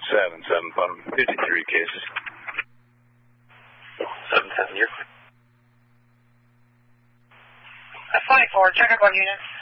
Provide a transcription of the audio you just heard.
7-7, 53 cases. 7-7, you're 24, check up on unit.